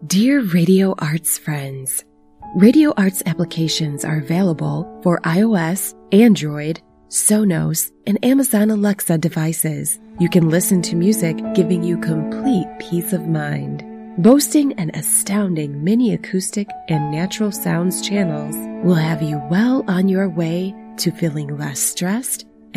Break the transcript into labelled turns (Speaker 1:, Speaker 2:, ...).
Speaker 1: Dear Radio Arts friends, Radio Arts applications are available for iOS, Android, Sonos, and Amazon Alexa devices. You can listen to music giving you complete peace of mind. Boasting an astounding mini acoustic and natural sounds channels will have you well on your way to feeling less stressed